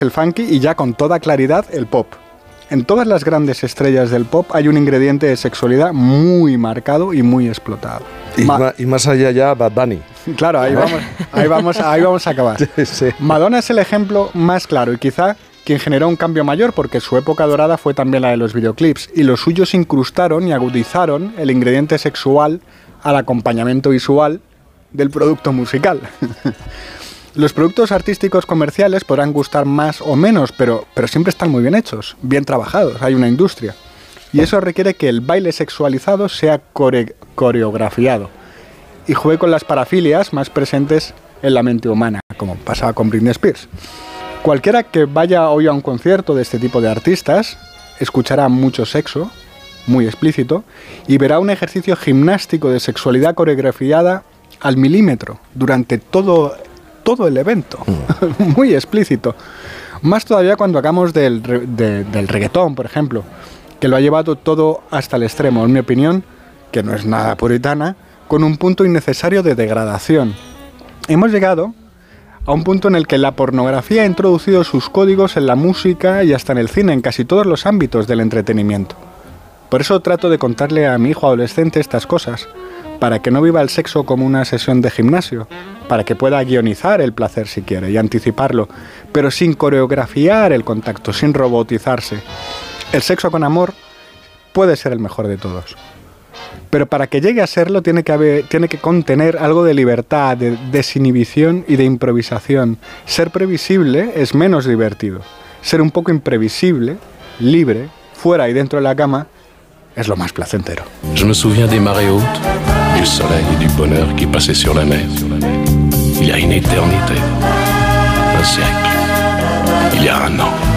el funky y ya con toda claridad el pop. En todas las grandes estrellas del pop hay un ingrediente de sexualidad muy marcado y muy explotado. Y más allá ya Bad Bunny. Claro, ahí vamos a acabar. Sí. Madonna es el ejemplo más claro y quizá quien generó un cambio mayor porque su época dorada fue también la de los videoclips y los suyos incrustaron y agudizaron el ingrediente sexual al acompañamiento visual del producto musical. Los productos artísticos comerciales podrán gustar más o menos, pero siempre están muy bien hechos, bien trabajados, hay una industria. Y eso requiere que el baile sexualizado sea coreografiado y juegue con las parafilias más presentes en la mente humana, como pasaba con Britney Spears. Cualquiera que vaya hoy a un concierto de este tipo de artistas escuchará mucho sexo, muy explícito, y verá un ejercicio gimnástico de sexualidad coreografiada al milímetro durante todo el evento, muy explícito. Más todavía cuando hagamos del reggaetón, por ejemplo, que lo ha llevado todo hasta el extremo, en mi opinión, que no es nada puritana, con un punto innecesario de degradación. Hemos llegado a un punto en el que la pornografía ha introducido sus códigos en la música y hasta en el cine, en casi todos los ámbitos del entretenimiento. Por eso trato de contarle a mi hijo adolescente estas cosas, para que no viva el sexo como una sesión de gimnasio, para que pueda guionizar el placer si quiere y anticiparlo, pero sin coreografiar el contacto, sin robotizarse. El sexo con amor puede ser el mejor de todos, pero para que llegue a serlo tiene que contener algo de libertad, de desinhibición y de improvisación. Ser previsible es menos divertido. Ser un poco imprevisible, libre, fuera y dentro de la cama, es lo más placentero. Je me souviens des marées hautes, du soleil et du bonheur qui passaient sur la mer. Il y a une éternité, un siècle, il y a un an.